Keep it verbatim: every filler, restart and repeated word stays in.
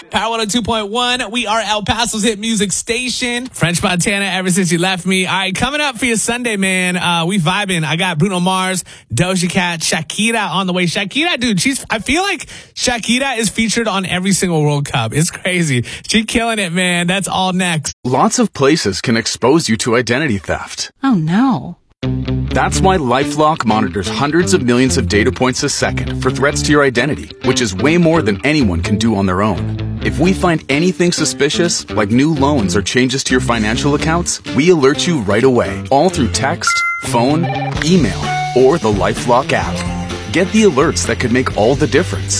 Power one oh two point one. We are El Paso's hit music station. French Montana, ever since you left me. All right, coming up for your Sunday, man. Uh, we vibing. I got Bruno Mars, Doja Cat, Shakira on the way. Shakira, dude, she's, I feel like Shakira is featured on every single World Cup. It's crazy. She killing it, man. That's all next. Lots of places can expose you to identity theft. Oh, no. That's why LifeLock monitors hundreds of millions of data points a second for threats to your identity, which is way more than anyone can do on their own. If we find anything suspicious, like new loans or changes to your financial accounts, we alert you right away, all through text, phone, email, or the LifeLock app. Get the alerts that could make all the difference.